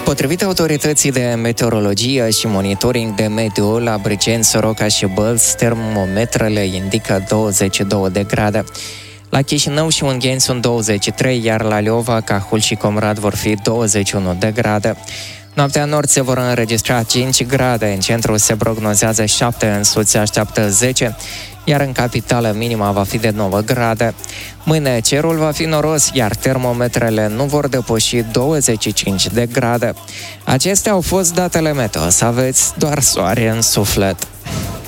Potrivit autorității de meteorologie și monitoring de mediu, la Brigeni, Soroca și Bălți, termometrele indică 22 de grade. La Chișinău și Ungheni sunt 23, iar la Leova, Cahul și Comrat vor fi 21 de grade. Noaptea în nord se vor înregistra 5 grade, în centru se prognozează 7, în sud se așteaptă 10, iar în capitală minima va fi de 9 grade. Mâine cerul va fi noros, iar termometrele nu vor depăși 25 de grade. Acestea au fost datele meteo, să aveți doar soare în suflet.